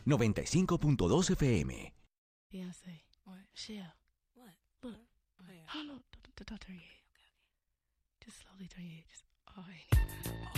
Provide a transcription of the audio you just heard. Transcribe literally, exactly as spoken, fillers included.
noventa y cinco punto dos F M. Beyonce. What? Michelle. What? Look. Oh, yeah. Oh, no. Don't, don't turn your head. Just slowly turn your head. Just, oh, I ain't even.